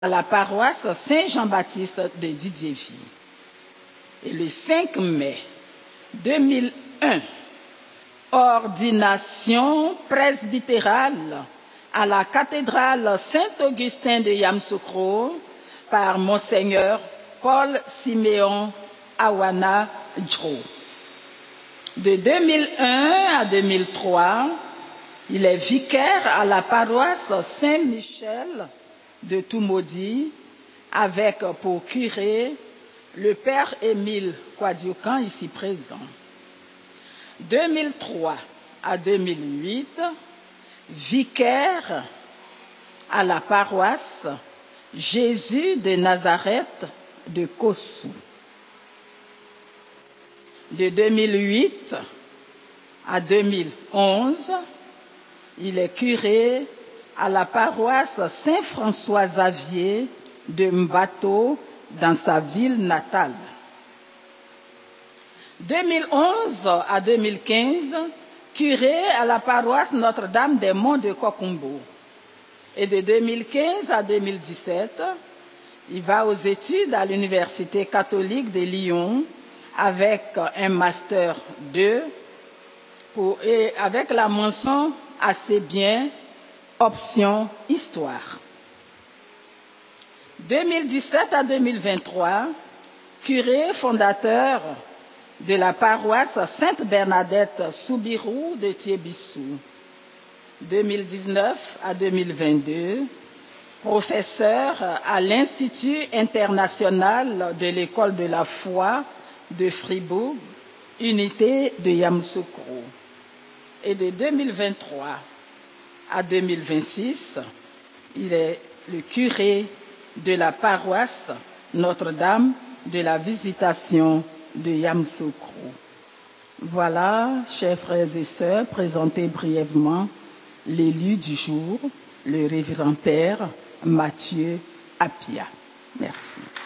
à la paroisse Saint-Jean-Baptiste de Didiéville. Et le 5 mai 2001, ordination presbytérale à la cathédrale Saint-Augustin de Yamoussoukro par Monseigneur Paul Siméon Awana Djo. De 2001 à 2003, il est vicaire à la paroisse Saint-Michel de Toumaudi avec pour curé le père Émile Kouadioukan, ici présent. 2003 à 2008, vicaire à la paroisse Jésus de Nazareth de Kossou. De 2008 à 2011, il est curé à la paroisse Saint-François-Xavier de Mbato dans sa ville natale. 2011 à 2015, curé à la paroisse Notre-Dame des Monts de Kokumbo. Et de 2015 à 2017, il va aux études à l'Université catholique de Lyon avec un Master 2 et avec la mention assez bien, option Histoire. 2017 à 2023, curé fondateur de la paroisse Sainte-Bernadette Soubirou de Thiébissou. 2019 à 2022, professeur à l'Institut international de l'École de la foi de Fribourg, unité de Yamoussoukro. Et de 2023 à 2026, il est le curé de la paroisse Notre-Dame de la Visitation de Yamoussoukro. Voilà, chers frères et sœurs, présenter brièvement l'élu du jour, le révérend père Mathieu Appia. Merci.